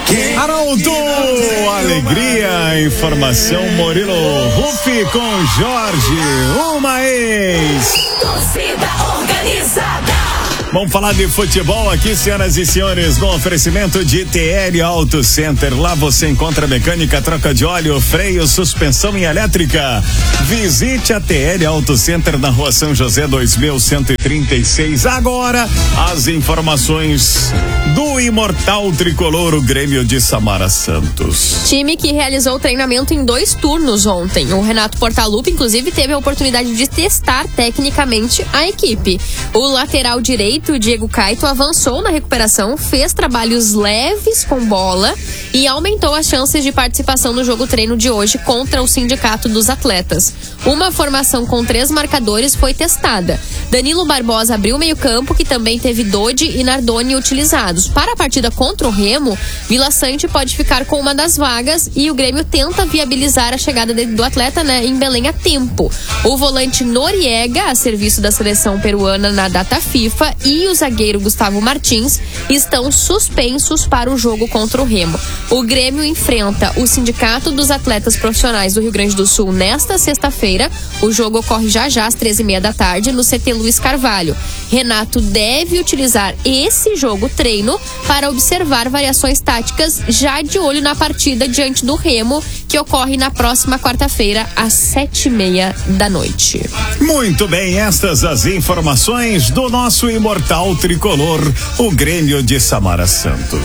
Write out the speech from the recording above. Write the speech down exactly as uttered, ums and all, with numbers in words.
Haroldo, alegria, informação, Murilo Rufi com Jorge, uma ex. Torcida organizada. Vamos falar de futebol aqui, senhoras e senhores, no oferecimento de T L Auto Center. Lá você encontra mecânica, troca de óleo, freio, suspensão e elétrica. Visite a T L Auto Center na rua São José dois mil cento e trinta e seis. Agora, as informações do imortal tricolor, o Grêmio de Samara Santos. Time que realizou o treinamento em dois turnos ontem. O Renato Portaluppi, inclusive, teve a oportunidade de testar tecnicamente a equipe. O lateral direito, o Diego Caito, avançou na recuperação, fez trabalhos leves com bola e aumentou as chances de participação no jogo treino de hoje contra o Sindicato dos Atletas. Uma formação com três marcadores foi testada. Danilo Barbosa abriu o meio-campo, que também teve Dodi e Nardoni utilizados. Para a partida contra o Remo, Vila Sante pode ficar com uma das vagas e o Grêmio tenta viabilizar a chegada do atleta, né, em Belém a tempo. O volante Noriega, a serviço da seleção peruana na data FIFA, e o zagueiro Gustavo Martins estão suspensos para o jogo contra o Remo. O Grêmio enfrenta o Sindicato dos Atletas Profissionais do Rio Grande do Sul nesta sexta-feira. O jogo ocorre já já às treze e meia da tarde no C T Luiz Carvalho. Renato deve utilizar esse jogo treino para observar variações táticas, já de olho na partida diante do Remo, que ocorre na próxima quarta-feira às sete e meia da noite. Muito bem, estas as informações do nosso imortal tricolor, o Grêmio de Samara Santos.